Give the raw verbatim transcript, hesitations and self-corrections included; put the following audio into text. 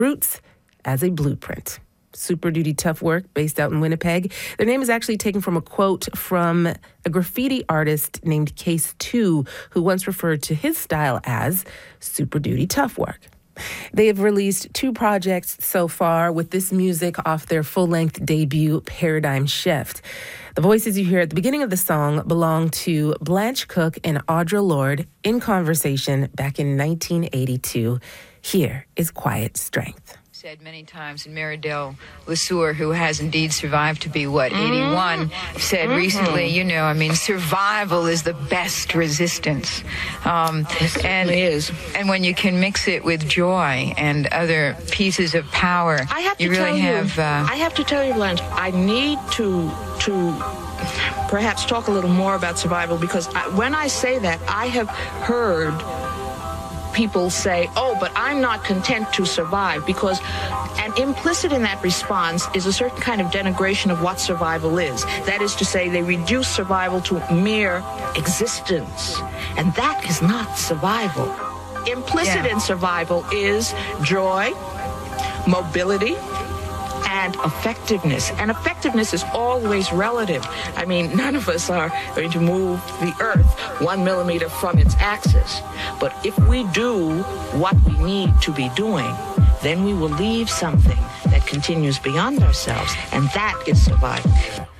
roots as a blueprint. Super Duty Tough Work, based out in Winnipeg. Their name is actually taken from a quote from a graffiti artist named Case two, who once referred to his style as Super Duty Tough Work. They have released two projects so far, with this music off their full-length debut, Paradigm Shift. The voices you hear at the beginning of the song belong to Blanche Cook and Audre Lorde in conversation back in nineteen eighty-two. Here is Quiet Strength. Said many times, and Meridel Lesueur, who has indeed survived to be, what, eighty-one, mm-hmm. said mm-hmm. recently, you know, I mean, survival is the best resistance. Um, it and, is. And when you can mix it with joy and other pieces of power, I have to you really tell have... You, uh, I have to tell you, Blanche, I need to, to perhaps talk a little more about survival, because I, when I say that, I have heard people say, oh, but I'm not content to survive, because and implicit in that response is a certain kind of denigration of what survival is. That is to say, they reduce survival to mere existence, and that is not survival. Implicit yeah. in survival is joy, mobility, and effectiveness. And effectiveness is always relative. I mean, none of us are going to move the earth one millimeter from its axis. But if we do what we need to be doing, then we will leave something that continues beyond ourselves, and that is survival.